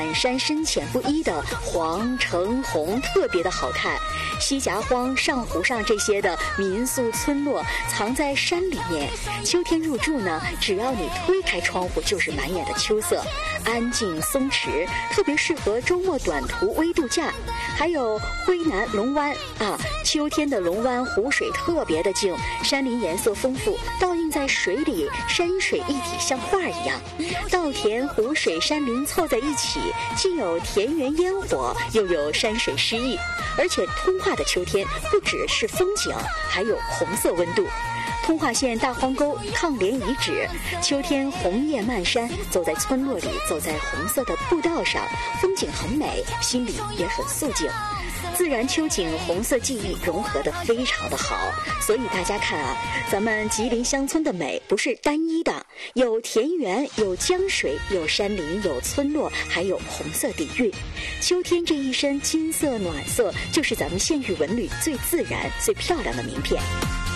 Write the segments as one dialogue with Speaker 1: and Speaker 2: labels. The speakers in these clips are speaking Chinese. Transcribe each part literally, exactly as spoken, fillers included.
Speaker 1: 满山深浅不一的黄橙红，特别的好看。西夹荒、上湖上这些的民宿村落藏在山里面，秋天入住呢，只要你推开窗户就是满眼的秋色，安静松弛，特别适合周末短途微度假。还有徽南龙湾啊，秋天的龙湾湖水特别的静，山林颜色丰富，倒映在水里，山水一体，像画一样。稻田、湖水、山林凑在一起，既有田园烟火，又有山水诗意。而且通化的秋天不只是风景，还有红色温度。通化县大荒沟抗联遗址，秋天红叶漫山，走在村落里，走在红色的步道上，风景很美，心里也很肃静。自然秋景、红色记忆融合得非常的好，所以大家看啊，咱们吉林乡村的美不是单一的，有田园，有江水，有山林，有村落，还有红色底蕴。秋天这一身金色暖色，就是咱们县域文旅最自然、最漂亮的名片。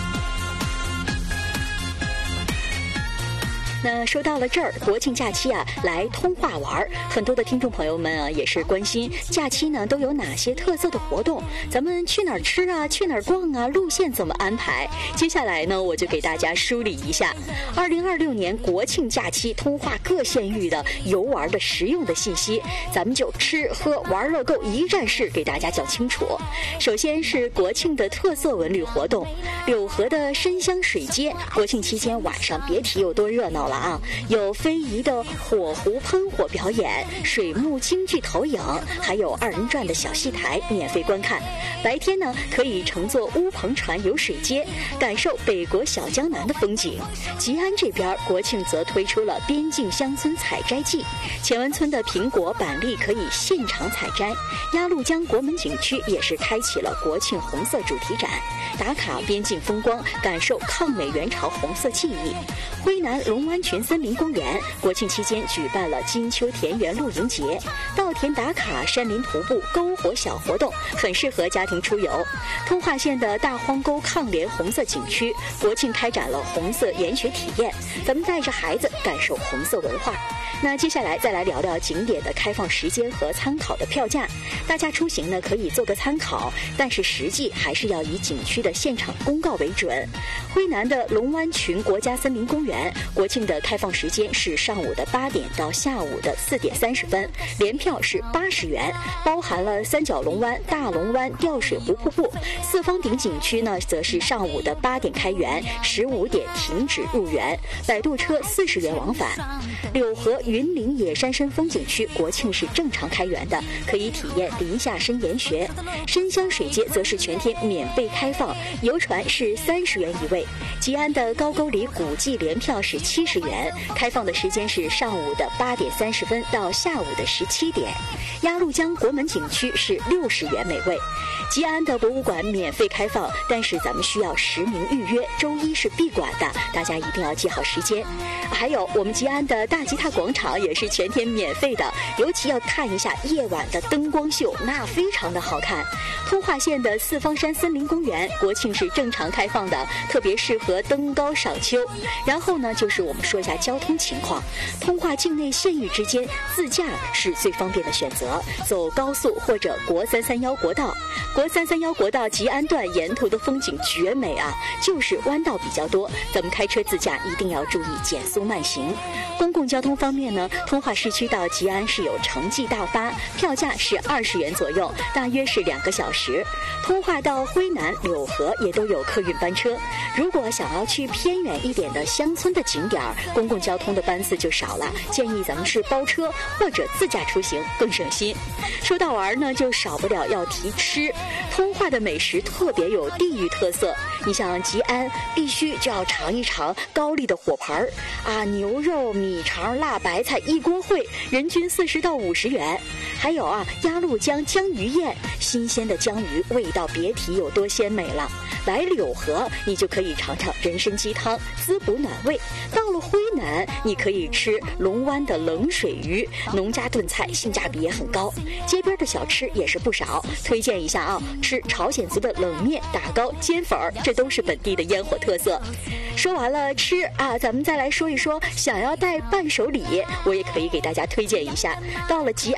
Speaker 1: 那说到了这儿，国庆假期啊，来通化玩，很多的听众朋友们啊，也是关心假期呢都有哪些特色的活动，咱们去哪儿吃啊，去哪儿逛啊，路线怎么安排？接下来呢，我就给大家梳理一下二零二六年国庆假期通化各县域的游玩的实用的信息，咱们就吃喝玩乐购一站式给大家讲清楚。首先是国庆的特色文旅活动，柳河的深香水街，国庆期间晚上别提有多热闹了啊！有非遗的火壶喷火表演、水幕京剧投影，还有二人转的小戏台免费观看。白天呢，可以乘坐乌篷船游水街，感受北国小江南的风景。吉安这边国庆则推出了边境乡村采摘季，前湾村的苹果、板栗可以现场采摘。鸭绿江国门景区也是开启了国庆红色主题展，打卡边境风光，感受抗美援朝红色记忆。徽南龙湾群森林公园国庆期间举办了金秋田园露营节，稻田打卡、山林徒步、篝火小活动，很适合家庭出游。通化县的大荒沟抗联红色景区国庆开展了红色研学体验，咱们带着孩子感受红色文化。那接下来再来聊聊景点的开放时间和参考的票价，大家出行呢可以做个参考，但是实际还是要以景区的现场公告为准。徽南的龙湾群国家森林公园国庆的开放时间是上午的八点到下午的四点三十分，联票是八十元，包含了三角龙湾、大龙湾、吊水湖瀑布。四方顶景区呢，则是上午的八点开园，十五点停止入园，摆渡车四十元往返。柳河云林野山参风景区国庆是正常开园的，可以体验林下参研学。深香水街则是全天免费开放，游船是三十元一位。吉安的高沟里古迹联票是七十元，开放的时间是上午的八点三十分到下午的十七点。鸭绿江国门景区是六十元每位。吉安的博物馆免费开放，但是咱们需要实名预约，周一是闭馆的，大家一定要记好时间。还有我们吉安的大吉他广场也是全天免费的，尤其要看一下夜晚的灯光秀，那非常的好看。通化县的四方山森林公园国庆是正常开放的，特别适合登高赏秋。然后呢，就是我们说一下交通情况，通化境内县域之间自驾是最方便的选择，走高速或者国三三幺国道。国三三幺国道吉安段沿途的风景绝美啊，就是弯道比较多，咱们开车自驾一定要注意减速慢行。公共交通方面呢，通化市区到吉安是有城际大巴，票价是二十元左右，大约是两个小时。通化到徽南、柳河也都有客运班车。如果想要去偏远一点的乡村的景点，公共交通的班次就少了，建议咱们是包车或者自驾出行更省心。说到玩呢，就少不了要提吃。通化的美食特别有地域特色，你像吉安必须就要尝一尝高丽的火盆儿啊，牛肉、米肠、辣白菜一锅烩，人均四十到五十元。还有啊，鸭绿江江鱼宴，新鲜的江鱼味道别提有多鲜美了。来柳河，你就可以尝尝人参鸡汤，滋补暖胃。到了徽南，你可以吃龙湾的冷水鱼，农家炖菜性价比也很高。街边的小吃也是不少，推荐一下啊，吃朝鲜族的冷面、打糕、煎粉儿，这都是本地的烟火特色。说完了吃啊，咱们再来说一说，想要带伴手礼，我也可以给大家推荐一下。到了吉安